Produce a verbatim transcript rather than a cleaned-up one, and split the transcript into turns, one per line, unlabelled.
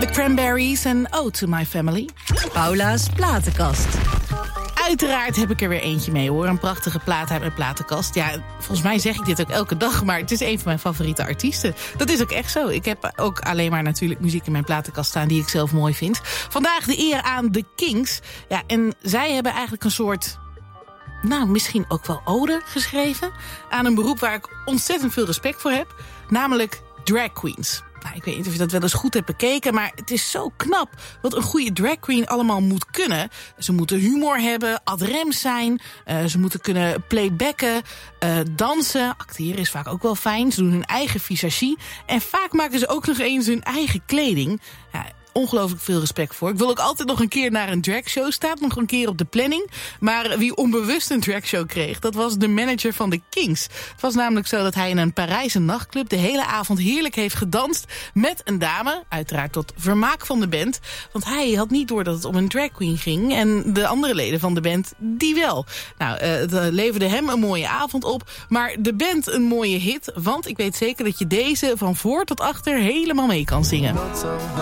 The Cranberries en Oh to My Family.
Paula's platenkast.
Uiteraard heb ik er weer eentje mee, hoor. Een prachtige plaat uit mijn platenkast. Ja, volgens mij zeg ik dit ook elke dag, maar het is een van mijn favoriete artiesten. Dat is ook echt zo. Ik heb ook alleen maar natuurlijk muziek in mijn platenkast staan die ik zelf mooi vind. Vandaag de eer aan The Kinks. Ja, en zij hebben eigenlijk een soort, nou, misschien ook wel ode geschreven aan een beroep waar ik ontzettend veel respect voor heb. Namelijk drag queens. Nou, ik weet niet of je dat wel eens goed hebt bekeken, maar het is zo knap wat een goede drag queen allemaal moet kunnen. Ze moeten humor hebben, ad rem zijn, uh, ze moeten kunnen playbacken, uh, dansen, acteren is vaak ook wel fijn. Ze doen hun eigen visagie en vaak maken ze ook nog eens hun eigen kleding. Ja, ongelooflijk veel respect voor. Ik wil ook altijd nog een keer naar een dragshow. Staat nog een keer op de planning. Maar wie onbewust een dragshow kreeg, dat was de manager van de Kinks. Het was namelijk zo dat hij in een Parijse nachtclub de hele avond heerlijk heeft gedanst met een dame. Uiteraard tot vermaak van de band. Want hij had niet door dat het om een drag queen ging. En de andere leden van de band, die wel. Nou, uh, het leverde hem een mooie avond op. Maar de band een mooie hit. Want ik weet zeker dat je deze van voor tot achter helemaal mee kan zingen.